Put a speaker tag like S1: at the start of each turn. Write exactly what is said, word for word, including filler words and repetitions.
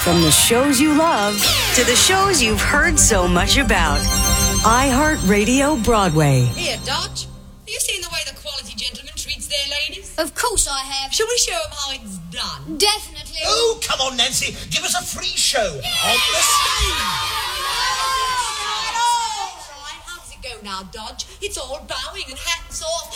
S1: From the shows you love to the shows you've heard so much about. iHeartRadio Broadway.
S2: Here, Dodge. Have you seen the way the quality gentleman treats their ladies?
S3: Of course I have.
S2: Shall we show them how it's done?
S3: Definitely.
S4: Oh, come on, Nancy. Give us a free show on the stage.
S2: How does it go now, Dodge? It's all bowing and hats off.